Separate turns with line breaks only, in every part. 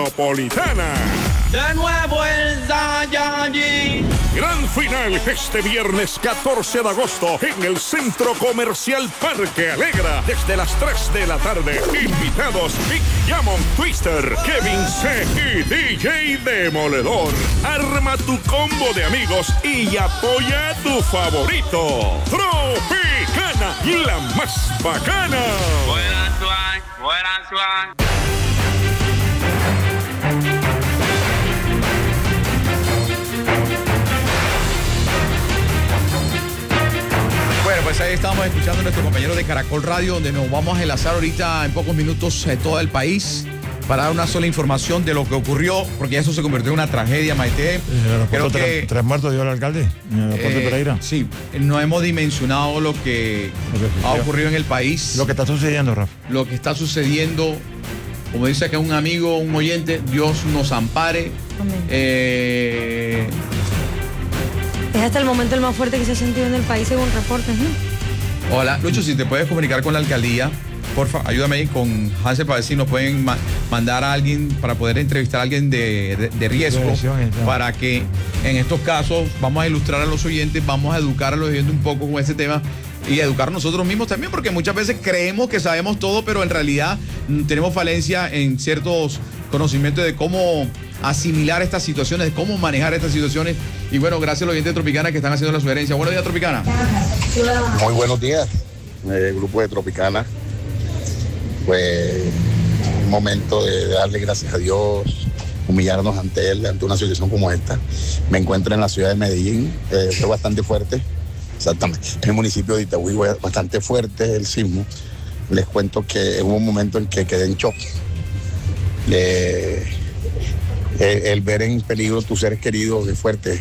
Metropolitana.
De nuevo el Saiyajin.
Gran final este viernes 14 de agosto en el Centro Comercial Parque Alegra desde las 3 de la tarde. Invitados Big Diamond Twister, Kevin C y DJ Demoledor. Arma tu combo de amigos y apoya a tu favorito. Tropicana, la más bacana.
Buena swag, buena swag.
Bueno, pues ahí estamos escuchando a nuestro compañero de Caracol Radio, donde nos vamos a enlazar ahorita en pocos minutos todo el país para dar una sola información de lo que ocurrió, porque eso se convirtió en una tragedia, Maite.
Creo que tres muertos dio el alcalde en el aeropuerto de Pereira.
Sí, no hemos dimensionado lo que ha ocurrido en el país.
Lo que está sucediendo, Rafa.
Lo que está sucediendo, como dice acá un amigo, un oyente, Dios nos ampare.
Es hasta el momento el más fuerte que se ha sentido en el país según reportes, ¿no?
Hola, Lucho, si te puedes comunicar con la alcaldía, porfa, ayúdame ahí con Hansel para ver si nos pueden mandar a alguien para poder entrevistar a alguien de riesgo, para que en estos casos vamos a ilustrar a los oyentes, vamos a educar a los oyentes un poco con este tema y educar nosotros mismos también, porque muchas veces creemos que sabemos todo, pero en realidad tenemos falencia en ciertos conocimientos de cómo asimilar estas situaciones, de cómo manejar estas situaciones. Y bueno, gracias a los oyentes de Tropicana que están haciendo la sugerencia. Buenos días, Tropicana.
Muy buenos días, el grupo de Tropicana. Pues un momento de darle gracias a Dios, humillarnos ante él, ante una situación como esta. Me encuentro en la ciudad de Medellín, fue bastante fuerte, exactamente, en el municipio de Itagüí, bastante fuerte el sismo. Les cuento que hubo un momento en que quedé en shock. El ver en peligro tus seres queridos es fuerte.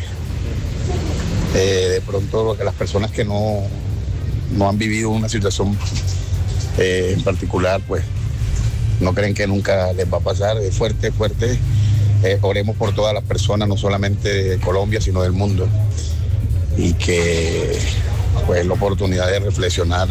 De pronto las personas que no han vivido una situación en particular, pues no creen que nunca les va a pasar. Es fuerte, fuerte. Oremos por todas las personas, no solamente de Colombia, sino del mundo. Y que pues la oportunidad de reflexionar.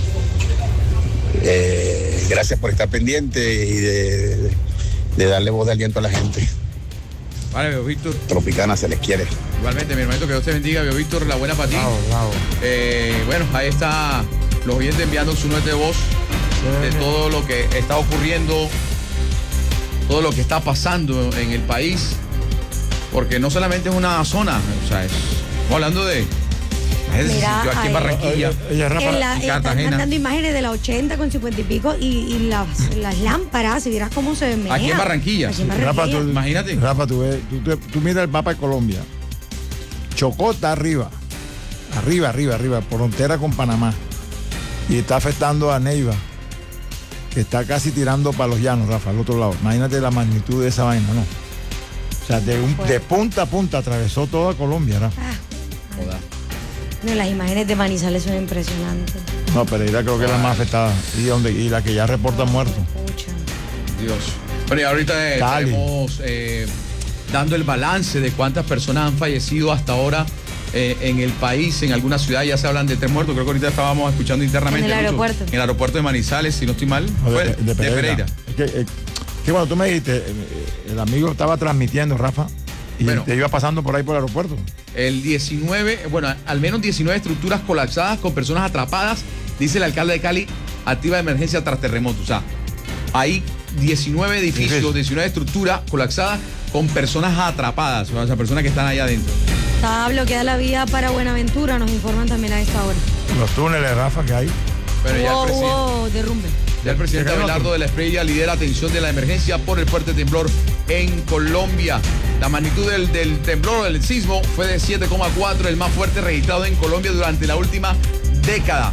Gracias por estar pendiente y de darle voz de aliento a la gente.
Vale, Vio Víctor.
Tropicana, se les quiere.
Igualmente, mi hermanito, que Dios te bendiga, Vio Víctor, la buena para ti.
Bravo.
Bueno, ahí está los oyentes enviando su nota de voz de todo lo que está ocurriendo, todo lo que está pasando en el país, porque no solamente es una zona, o sea, estamos hablando de...
Mira,
yo aquí en Barranquilla,
están mandando imágenes de la 80 con 50 y pico y las lámparas, si vieras cómo se ven.
Aquí en Barranquilla.
Rafa,
imagínate.
Rafa, tú miras el mapa de Colombia. Chocó está arriba, frontera con Panamá. Y está afectando a Neiva, que está casi tirando para los llanos, Rafa, al otro lado. Imagínate la magnitud de esa vaina, ¿no? O sea, de punta a punta atravesó toda Colombia, Rafa.
Joda.
No, las imágenes de Manizales son impresionantes.
No, Pereira creo que es la más afectada y la que ya reporta muertos.
Dios. Bueno, y ahorita estaremos dando el balance de cuántas personas han fallecido hasta ahora en el país, en alguna ciudad. Ya se hablan de 3 muertos. Creo que ahorita estábamos escuchando internamente.
En el aeropuerto.
En el aeropuerto de Manizales, si no estoy mal.
De Pereira. Que cuando tú me dijiste, el amigo estaba transmitiendo, Rafa, y bueno, te iba pasando por ahí por el aeropuerto.
El 19, bueno, al menos 19 estructuras colapsadas con personas atrapadas, dice el alcalde de Cali, activa de emergencia tras terremoto. O sea, hay 19 edificios, 19 estructuras colapsadas con personas atrapadas, o sea, personas que están allá adentro.
Está bloqueada la vía para Buenaventura, nos informan también a esta hora.
Los túneles, Rafa, que hay.
Pero ya
hubo derrumbe.
Ya el presidente Abelardo de la Espriella lidera atención de la emergencia por el fuerte temblor en Colombia. La magnitud del temblor, del sismo, fue de 7,4, el más fuerte registrado en Colombia durante la última década.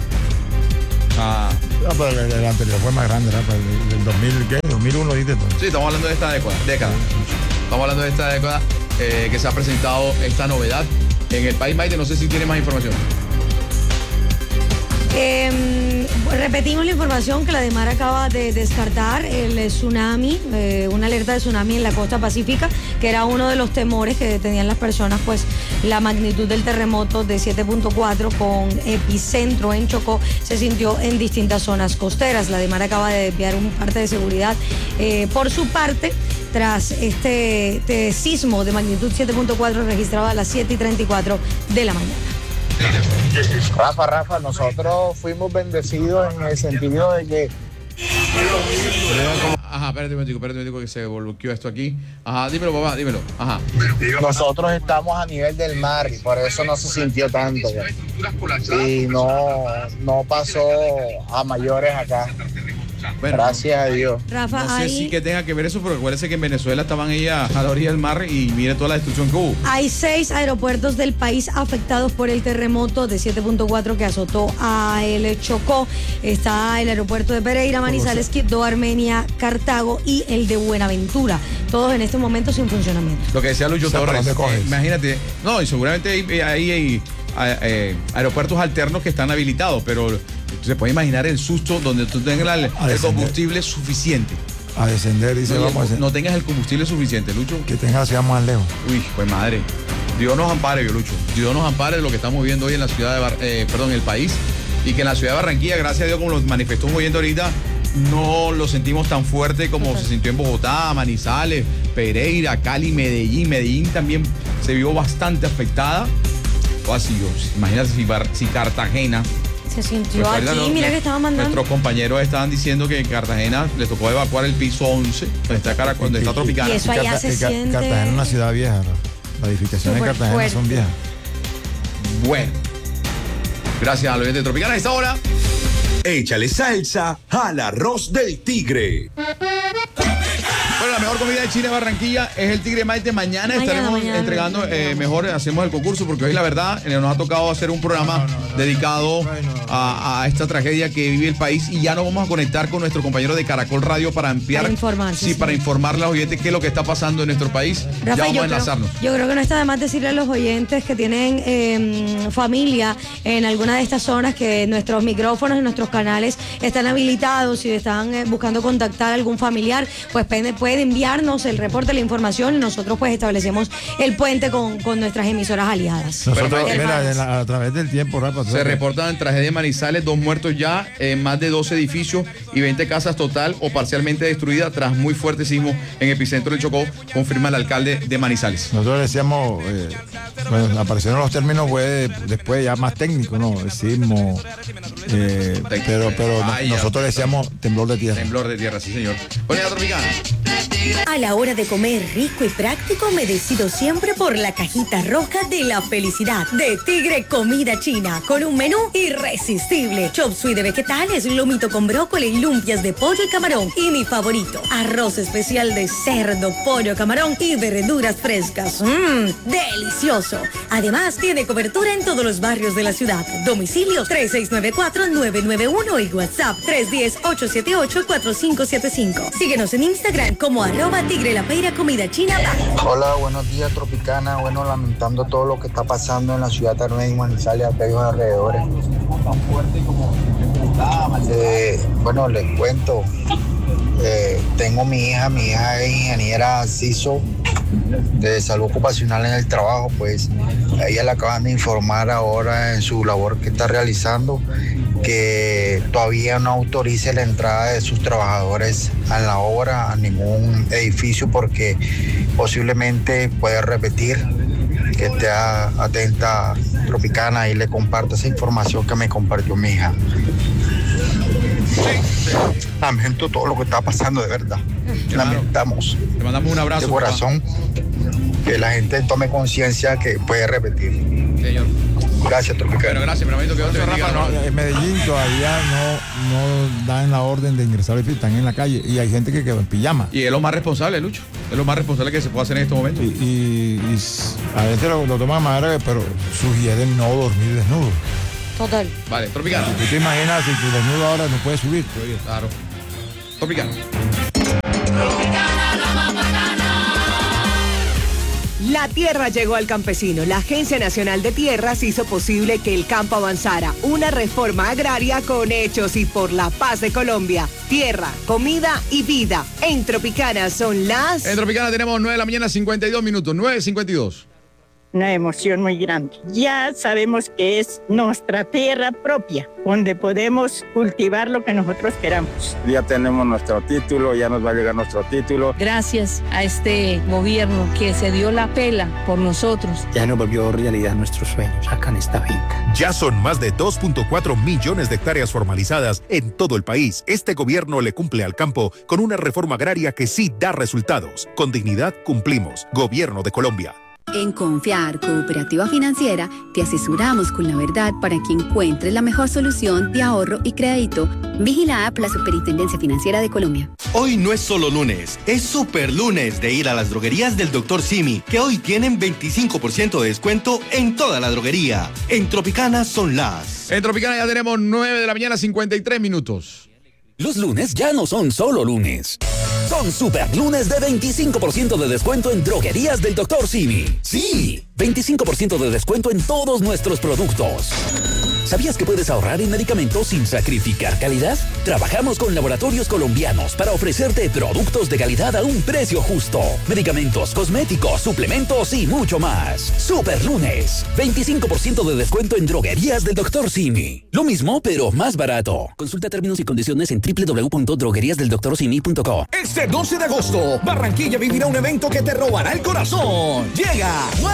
Pero el anterior fue más grande, Rafa, el 2000, ¿qué? 2001, ¿viste?
Sí, estamos hablando de esta década. Estamos hablando de esta década que se ha presentado esta novedad en el país. Maite, no sé si tiene más información.
Repetimos la información que la DEMAR acaba de descartar, el tsunami, una alerta de tsunami en la costa pacífica, que era uno de los temores que tenían las personas, pues la magnitud del terremoto de 7.4 con epicentro en Chocó se sintió en distintas zonas costeras. La DEMAR acaba de enviar un parte de seguridad. Por su parte, tras este sismo de magnitud 7.4 registrado a las 7:34 de la mañana.
Rafa, nosotros fuimos bendecidos en el sentido de que...
Ajá, espérate un momentico que se bloqueó esto aquí. Ajá, dímelo, papá, dímelo. Ajá.
Nosotros estamos a nivel del mar y por eso no se sintió tanto. Y no pasó a mayores acá.
Bueno,
gracias a Dios.
Rafa,
no sé si que tenga que ver eso, pero acuérdense que en Venezuela estaban ellas a la orilla del mar y mire toda la destrucción que hubo.
Hay 6 aeropuertos del país afectados por el terremoto de 7.4 que azotó a el Chocó. Está el aeropuerto de Pereira, Manizales, Quibdó, Armenia, Cartago y el de Buenaventura. Todos en este momento sin funcionamiento.
Lo que decía Lucho Torres, imagínate, no, y seguramente hay aeropuertos alternos que están habilitados, pero se puede imaginar el susto donde tú tengas el combustible suficiente.
A descender, dice, vamos a descender.
No tengas el combustible suficiente, Lucho.
Que tengas la ciudad más lejos.
Uy, pues madre. Dios nos ampare, Lucho. Dios nos ampare de lo que estamos viendo hoy en la ciudad en el país. Y que en la ciudad de Barranquilla, gracias a Dios, como lo manifestó un oyente ahorita, no lo sentimos tan fuerte como se sintió en Bogotá, Manizales, Pereira, Cali, Medellín. Medellín también se vio bastante afectada. O así, imagínate si Cartagena
se sintió aquí, mira que estaban mandando.
Nuestros compañeros estaban diciendo que en Cartagena les tocó evacuar el piso 11, cuando está Tropicana.
Y eso allá se siente.
Cartagena es una ciudad vieja, Rafa. Las edificaciones de Cartagena fuerte. Son viejas.
Bueno, gracias a los oyentes de Tropicana. A esta hora,
échale salsa al arroz del tigre.
Bueno, la mejor comida de Chile, Barranquilla, es el Tigre Maite. Mañana estaremos entregando, mejor hacemos el concurso, porque hoy la verdad nos ha tocado hacer un programa dedicado a esta tragedia que vive el país, y ya nos vamos a conectar con nuestro compañero de Caracol Radio para ampliar, para informarle a los oyentes qué es lo que está pasando en nuestro país.
Rafa,
ya vamos a enlazarnos.
Yo creo que no está de más decirle a los oyentes que tienen familia en alguna de estas zonas que nuestros micrófonos y nuestros canales están habilitados. Si están buscando contactar a algún familiar, pues puede enviarnos el reporte, la información, y nosotros pues establecemos el puente con nuestras emisoras aliadas.
Nosotros, mira, a través del tiempo, Rafa,
se reportan en tragedia de Manizales 2 muertos ya, más de 12 edificios y 20 casas total o parcialmente destruidas tras muy fuerte sismo en epicentro del Chocó, confirma el alcalde de Manizales.
Nosotros decíamos, bueno, aparecieron los términos después ya más técnicos, ¿no? El sismo, pero nosotros decíamos temblor de tierra.
Temblor de tierra, sí señor. Oye, Tropicana.
A la hora de comer rico y práctico, me decido siempre por la cajita roja de la felicidad de Tigre Comida China, con un menú irresistible: chop suey de vegetales, lomito con brócoli, lumpias de pollo y camarón, y mi favorito, arroz especial de cerdo, pollo, camarón y verduras frescas. ¡Delicioso! Además, tiene cobertura en todos los barrios de la ciudad. Domicilios 3694-991 y WhatsApp 310-878-4575. Síguenos en Instagram como @Tigre La Peira Comida China.
Hola, buenos días, Tropicana. Bueno, lamentando todo lo que está pasando en la ciudad de Armenia y Manizales, aquellos alrededores. Bueno, les cuento. Tengo mi hija es ingeniera CISO de salud ocupacional en el trabajo. Pues a ella le acaban de informar ahora en su labor que está realizando que todavía no autorice la entrada de sus trabajadores a la obra, a ningún edificio, porque posiblemente puede repetir. Que esté atenta, Tropicana, y le comparto esa información que me compartió mi hija. Lamento todo lo que está pasando, de verdad.
Claro.
Lamentamos.
Te mandamos un abrazo.
De corazón, que la gente tome conciencia que puede repetir.
Señor.
Gracias, Tropicana.
Bueno, gracias, me lamento que
en Medellín todavía no dan la orden de ingresar, están en la calle y hay gente que quedó en pijama.
Y es lo más responsable, Lucho. Es lo más responsable que se puede hacer en estos momentos.
Y a veces lo toman madre, pero sugieren no dormir desnudo.
Total.
Vale, Tropicana.
¿Tú te imaginas si tu desnudo ahora no puede subir?
Claro. Tropicana.
La tierra llegó al campesino. La Agencia Nacional de Tierras hizo posible que el campo avanzara. Una reforma agraria con hechos y por la paz de Colombia. Tierra, comida y vida. En Tropicana son las...
En Tropicana tenemos 9 de la mañana, 52 minutos. 9:52.
una emoción muy grande. Ya sabemos que es nuestra tierra propia, donde podemos cultivar lo que nosotros queramos.
Ya tenemos nuestro título, ya nos va a llegar nuestro título.
Gracias a este gobierno que se dio la pela por nosotros.
Ya nos volvió realidad nuestros sueños acá en esta finca.
Ya son más de 2.4 millones de hectáreas formalizadas en todo el país. Este gobierno le cumple al campo con una reforma agraria que sí da resultados. Con dignidad cumplimos. Gobierno de Colombia.
En Confiar Cooperativa Financiera te asesoramos con la verdad para que encuentres la mejor solución de ahorro y crédito. Vigilada por la Superintendencia Financiera de Colombia.
Hoy no es solo lunes, es super lunes de ir a las droguerías del Dr. Simi, que hoy tienen 25% de descuento en toda la droguería. En Tropicana son las...
En Tropicana ya tenemos 9 de la mañana, 53 minutos.
Los lunes ya no son solo lunes. Son super lunes de 25% de descuento en droguerías del Dr. Simi. Sí, 25% de descuento en todos nuestros productos. ¿Sabías que puedes ahorrar en medicamentos sin sacrificar calidad? Trabajamos con laboratorios colombianos para ofrecerte productos de calidad a un precio justo. Medicamentos, cosméticos, suplementos y mucho más. Super lunes, 25% de descuento en droguerías del Dr. Simi. Lo mismo, pero más barato. Consulta términos y condiciones en www.drogueriasdeldoctorsimi.co.
Este 12 de agosto, Barranquilla vivirá un evento que te robará el corazón. Llega